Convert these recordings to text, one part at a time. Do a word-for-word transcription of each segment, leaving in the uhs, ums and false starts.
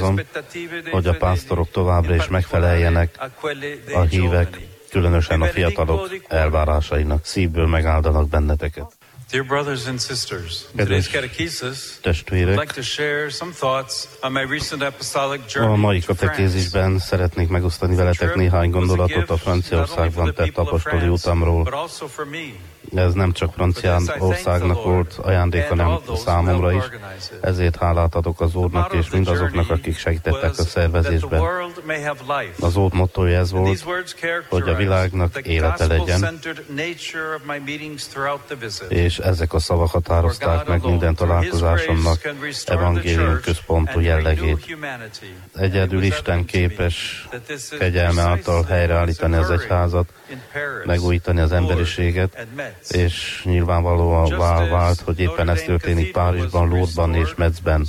azon, hogy a pásztorok továbbra is megfeleljenek a hívek, különösen a fiatalok elvárásainak. Szívből megáldalak benneteket. Dear brothers and sisters, in Kedves today's catechismus, I'd testvérek, like to share some thoughts on my recent apostolic journey a mai to France. katekézisben szeretnék megosztani veletek néhány gondolatot a Franciaországban tett apostoli utamról. Ez nem csak Franciaországnak volt ajándék, hanem számomra is. Ezért hálát adok az Úrnak és mindazoknak, akik segítettek a szervezésben. Az Úr mottója ez volt, hogy a világnak élete legyen, és ezek a szavak határozták meg minden találkozásomnak evangélium központú jellegét. Egyedül Isten képes kegyelme által helyreállítani az egyházat, megújítani az emberiséget, és nyilvánvalóan vált, hogy éppen ez történik Párizsban, Lourdesban és Metzben.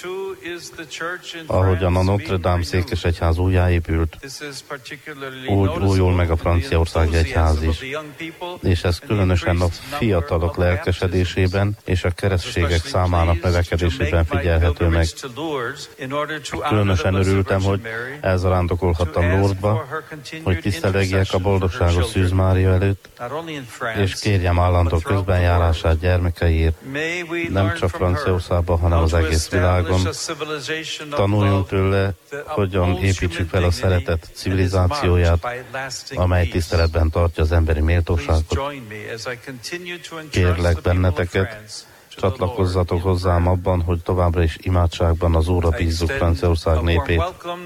Ahogyan a Notre Dame székesegyház újjáépült, úgy újul meg a Franciaországi egyház is. És ez különösen a fiatalok lelkesedésében és a keresztségek számának növekedésében figyelhető meg. Különösen örültem, hogy elzarándokolhattam Lourdesba, hogy tisztelegjek a boldogságos Szűz Mária előtt, és kérjem állandó közbenjárását gyermekeiért, nem csak Franciaországban, hanem az egész világon. Tanuljunk tőle, hogyan építsük fel a szeretet civilizációját, amely tiszteletben tartja az emberi méltóságot. Kérlek benneteket, csatlakozzatok hozzám abban, hogy továbbra is imádságban az Úrra bízzuk Franciaország népét.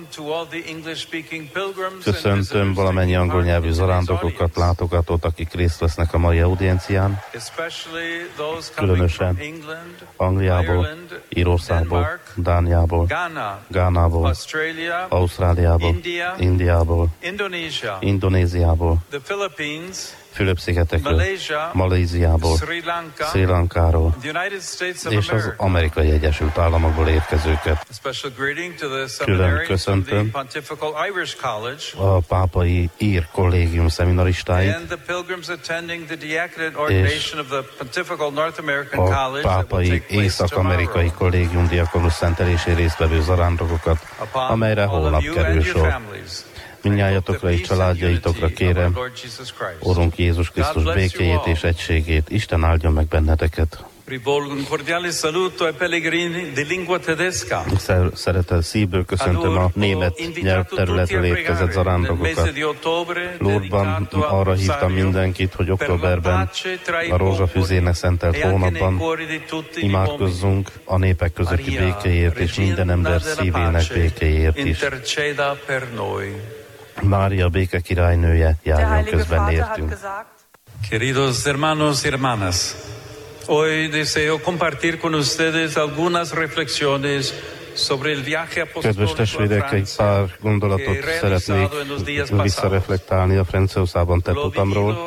Köszöntöm valamennyi angol nyelvű zarándokokat, látogatót, akik részt vesznek a mai audiencián, különösen Angliából, Írországból, Dániából, Gánából, Ausztráliából, Indiából, Indonéziából, Fülöp-szigetekről, Maléziából, Sri Lankáról és az Amerikai Egyesült Államokból érkezőket. Külön köszöntöm a pápai ír kollégium szeminaristáit és a pápai észak-amerikai kollégium diakonus szentelésén résztvevő zarándokokat, amelyre holnap kerül sor. Mindnyájatokra és családjaitokra kérem, Urunk Jézus Krisztus békéjét és egységét, Isten áldjon meg benneteket. Szeretettel szívből köszöntöm a német nyelvterületről érkezett zarándokokat. Lourdesban arra hívtam mindenkit, hogy októberben a rózsafüzének szentelt hónapban imádkozzunk a népek közötti békéért és minden ember szívének békéért is. Mária béke királynője, járjon közben értünk. Queridos hermanos y hermanas, hoy deseo compartir con ustedes algunas reflexiones sobre el viaje apostólico. Kedves testvérek, egy pár gondolatot szeretnék visszareflektálni a Franciaországban tett utamról.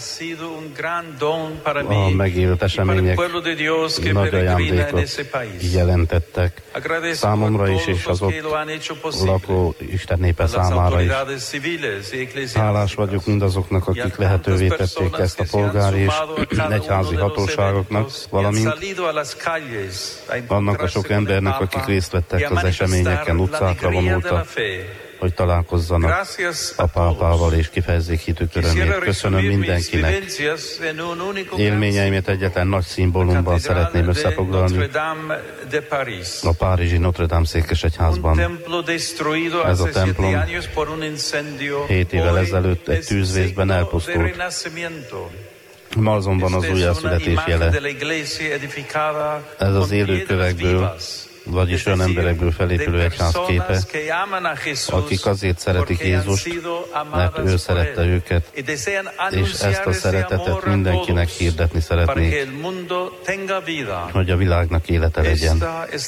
A megélt események nagy ajándékot jelentettek számomra is, és az ott lakó Isten népe számára is. Hálás vagyok mindazoknak, akik lehetővé tették ezt a polgári és egyházi hatóságoknak, valamint annak a sok embernek, akik részt vettek az eseményeken, utcákra vonultak, hogy találkozzanak a pápával és kifejezzék hitük örömét. Köszönöm mindenkinek. Élményeimet egyetlen nagy szimbólumban szeretném összefoglalni. A párizsi Notre Dame székesegyházban. Ez a templom hét évvel ezelőtt egy tűzvészben elpusztult. Ma azonban az újjászületés jele. Ez az élő kövekből, vagyis olyan emberekből felépülő egyház képe, akik azért szeretik Jézust, mert ő szerette őket, és ezt a szeretetet mindenkinek hirdetni szeretnék, hogy a világnak élete legyen.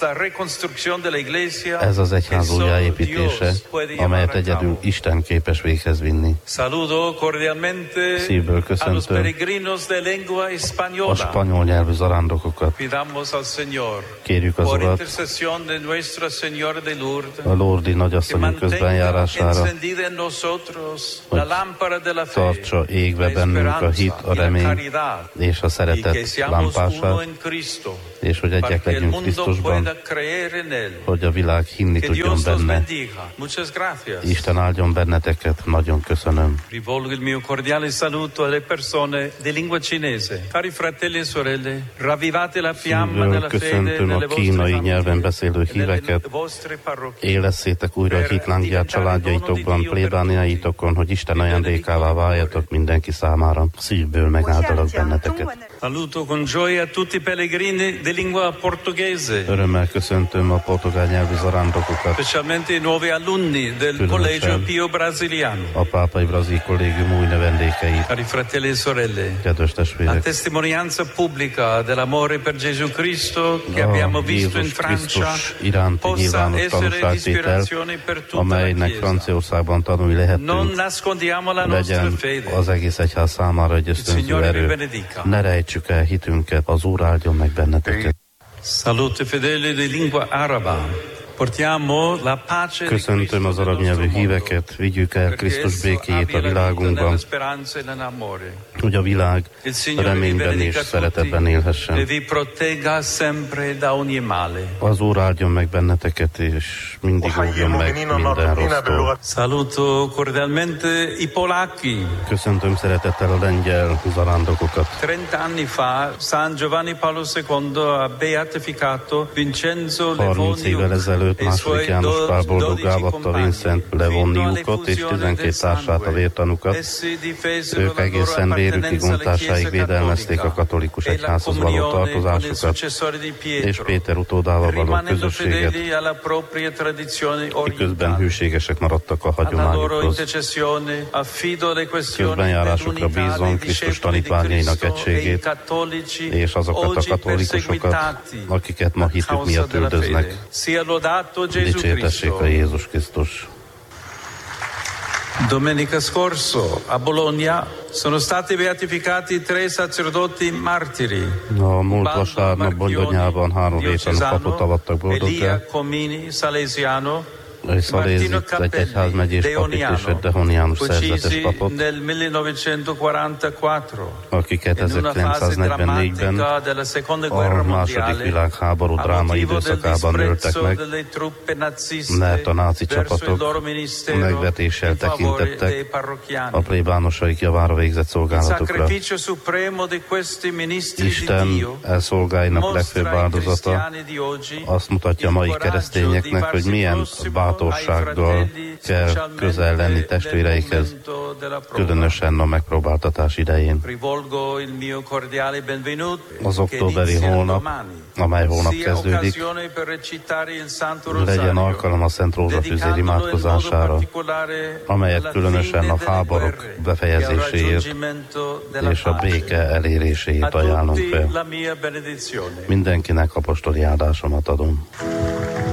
Ez az egyház újjáépítése, amelyet egyedül Isten képes véghez vinni. Szívből köszöntöm a spanyol nyelvű zarándokokat. Kérjük az Urat, a Lurdi nagyasszonyunk közbenjárására, hogy tartsa égve bennünk a hit, a remény és a szeretet lámpását, és hogy egyek legyünk Krisztusban, hogy a világ hinni tudjon benne. Isten áldjon benneteket, nagyon köszönöm. Rivolgo il mio cordiale saluto alle persone di lingua cinese. Cari fratelli e sorelle, ravvivate la fiamma della fede nelle vostre kínai nyelven beszélő híveket, élesszétek újra a hitlángját családjaitokban, plébániaitokon, hogy Isten ajándékává váljatok mindenki számára. Szívből megáldalak benneteket. Saluto con gioia a tutti i pellegrini di lingua portoghese. Örömmel köszöntöm a portugál nyelvű zarándokokat. Specialmente i nuovi alunni del Collegio Pio Brasiliano. A pápai brazil kollégium új növendékeit. Cari fratelli e sorelle, kedves testvérek, la testimonianza pubblica dell'amore per Gesù Cristo che abbiamo visto in Francia possa essere di ispirazione per tutta la Chiesa. Non nascondiamo la nostra fede. Az egész egyház számára egy ösztönző erő. Ne rejtsük el hitünket, az Úr áldjon meg benneteket. Salute fedeli di lingua araba. Köszöntöm az arab nyelvű híveket, vigyük el Krisztus békéjét a világunkban, hogy a világ reményben és szeretetben élhessen. Az Úr áldjon meg benneteket, és mindig óvjon meg minden rossztól. Saluto cordialmente i polacchi. Köszöntöm szeretettel a lengyel zarándokokat. trenta anni fa San Giovanni Paolo secondo ha beatificato Vincenzo Levoniuk második János Pál boldoggá avatta Vincent Levoniukot és tizenkét társát, a vértanukat. Ők egészen vérükig, untásáig védelmezték a katolikus egyházhoz való tartozásukat, és Péter utódával való közösséget, miközben hűségesek maradtak a hagyományokhoz. Közbenjárásukra bízom Krisztus tanítványainak egységét, és azokat a katolikusokat, akiket ma hitük miatt üldöznek. Dicsértessék a Jézus Krisztus. Domenica scorso a Bologna sono stati beatificati tre sacerdoti martiri. A múlt vasárnap Bolonyában három vétlenül papot avattak boldoggá. Elia Comini, salesiano, egy szalézit, egy egyházmegyés papit és egy dehoniánus szerzetes papot, aki kétezer-kilencszáznegyvennégyben a második világháború drámai időszakában öltek meg, mert a náci csapatok megvetéssel tekintettek a plébánosaik javára végzett szolgálatukra. Isten elszolgáinak legfőbb áldozata azt mutatja mai keresztényeknek, hogy milyen bátorsággal kell közel lenni testvéreikhez, különösen a megpróbáltatás idején. Az októberi hónap, amely hónap kezdődik, legyen alkalom a Szent Rózsafűzér imádkozására, amelyet különösen a háborúk befejezéséért és a béke eléréséért ajánlom fel. Mindenkinek apostoli áldásomat adom.